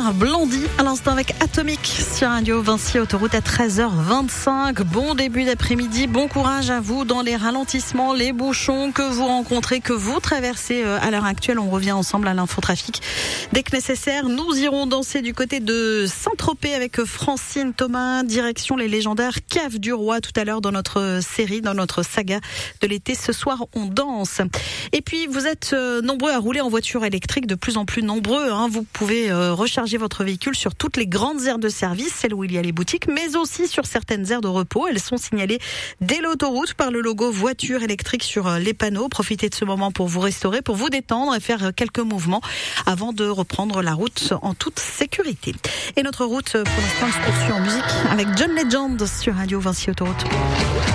Gérard Blondy à l'instant avec Atomic sur Radio Vinci, autoroute à 13h25. Bon début d'après-midi, bon courage à vous dans les ralentissements, les bouchons que vous rencontrez, que vous traversez à l'heure actuelle. On revient ensemble à l'infotrafic dès que nécessaire. Nous irons danser du côté de Saint-Tropez avec Francine Thomas, direction les légendaires Caves du Roi tout à l'heure dans notre série, dans notre saga de l'été. Ce soir, on danse. Et puis, vous êtes nombreux à rouler en voiture électrique, de plus en plus nombreux. Vous pouvez recharger votre véhicule sur toutes les grandes aires de service, celles où il y a les boutiques, mais aussi sur certaines aires de repos. Elles sont signalées dès l'autoroute par le logo voiture électrique sur les panneaux. Profitez de ce moment pour vous restaurer, pour vous détendre et faire quelques mouvements avant de reprendre la route en toute sécurité. Et notre route, pour l'instant, se poursuit en musique avec John Legend sur Radio Vinci Autoroute.